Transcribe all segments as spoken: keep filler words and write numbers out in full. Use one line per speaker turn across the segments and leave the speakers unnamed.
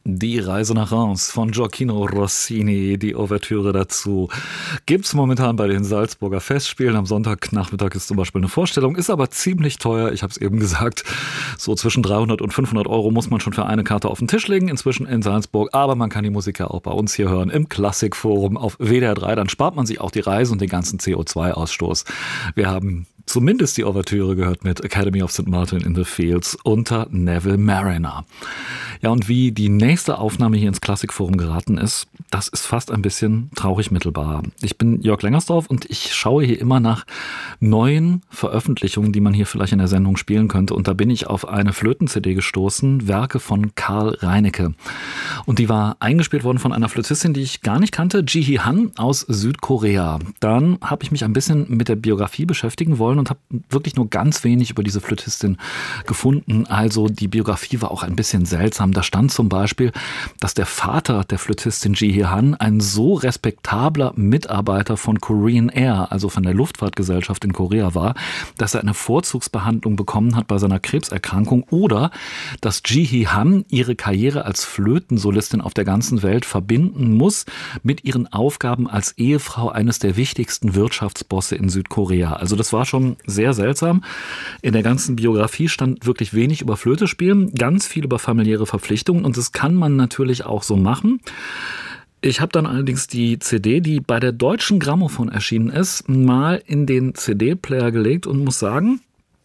Die Reise nach Reims von Gioacchino Rossini, die Ouvertüre dazu, gibt's momentan bei den Salzburger Festspielen. Am Sonntagnachmittag ist zum Beispiel eine Vorstellung, ist aber ziemlich teuer. Ich habe es eben gesagt, so zwischen dreihundert und fünfhundert Euro muss man schon für eine Karte auf den Tisch legen, inzwischen in Salzburg. Aber man kann die Musik ja auch bei uns hier hören, im Klassikforum auf W D R drei. Dann spart man sich auch die Reise und den ganzen C O zwei Ausstoß. Wir haben zumindest die Ouvertüre gehört mit Academy of Saint Martin in the Fields unter Neville Marriner. Ja, und wie die nächste Aufnahme hier ins Klassikforum geraten ist, das ist fast ein bisschen traurig mittelbar. Ich bin Jörg Lengersdorf und ich schaue hier immer nach neuen Veröffentlichungen, die man hier vielleicht in der Sendung spielen könnte. Und da bin ich auf eine Flöten-C D gestoßen, Werke von Carl Reinecke. Und die war eingespielt worden von einer Flötistin, die ich gar nicht kannte, Ji-hee Han aus Südkorea. Dann habe ich mich ein bisschen mit der Biografie beschäftigen wollen und habe wirklich nur ganz wenig über diese Flötistin gefunden. Also die Biografie war auch ein bisschen seltsam. Da stand zum Beispiel, dass der Vater der Flötistin Ji-hee Han ein so respektabler Mitarbeiter von Korean Air, also von der Luftfahrtgesellschaft in Korea war, dass er eine Vorzugsbehandlung bekommen hat bei seiner Krebserkrankung, oder dass Ji-hee Han ihre Karriere als Flötensolistin auf der ganzen Welt verbinden muss mit ihren Aufgaben als Ehefrau eines der wichtigsten Wirtschaftsbosse in Südkorea. Also das war schon sehr seltsam. In der ganzen Biografie stand wirklich wenig über Flöte spielen, ganz viel über familiäre Verpflichtungen, und das kann man natürlich auch so machen. Ich habe dann allerdings die C D, die bei der Deutschen Grammophon erschienen ist, mal in den C D-Player gelegt und muss sagen,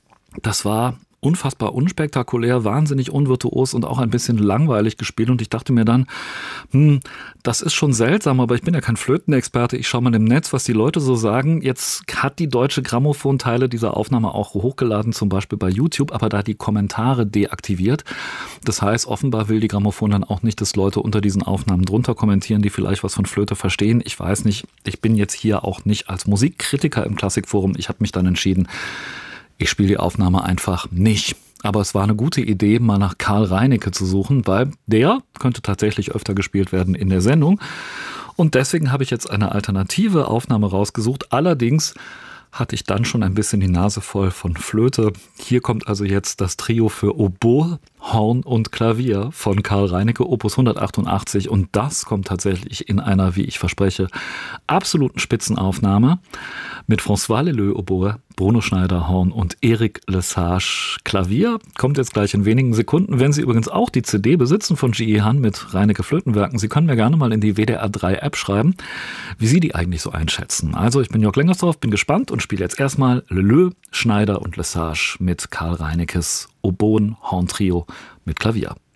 das war unfassbar unspektakulär, wahnsinnig unvirtuos und auch ein bisschen langweilig gespielt. Und ich dachte mir dann, hm, das ist schon seltsam, aber ich bin ja kein Flötenexperte. Ich schaue mal im Netz, was die Leute so sagen. Jetzt hat die Deutsche Grammophon Teile dieser Aufnahme auch hochgeladen, zum Beispiel bei YouTube, aber da die Kommentare deaktiviert. Das heißt, offenbar will die Grammophon dann auch nicht, dass Leute unter diesen Aufnahmen drunter kommentieren, die vielleicht was von Flöte verstehen. Ich weiß nicht, ich bin jetzt hier auch nicht als Musikkritiker im Klassikforum. Ich habe mich dann entschieden, ich spiele die Aufnahme einfach nicht. Aber es war eine gute Idee, mal nach Carl Reinecke zu suchen, weil der könnte tatsächlich öfter gespielt werden in der Sendung. Und deswegen habe ich jetzt eine alternative Aufnahme rausgesucht. Allerdings hatte ich dann schon ein bisschen die Nase voll von Flöte. Hier kommt also jetzt das Trio für Oboe, Horn und Klavier von Carl Reinecke, Opus hundertachtundachtzig. Und das kommt tatsächlich in einer, wie ich verspreche, absoluten Spitzenaufnahme mit François Leleux Oboe, Bruno Schneider Horn und Eric Lesage Klavier. Kommt jetzt gleich in wenigen Sekunden. Wenn Sie übrigens auch die C D besitzen von Ji-hee Han mit Reinecke Flötenwerken, Sie können mir gerne mal in die W D R drei App schreiben, wie Sie die eigentlich so einschätzen. Also ich bin Jörg Lengersdorf, bin gespannt und spiele jetzt erstmal Leleux, Schneider und Lesage mit Carl Reineckes Oboen-Horn-Trio mit Klavier.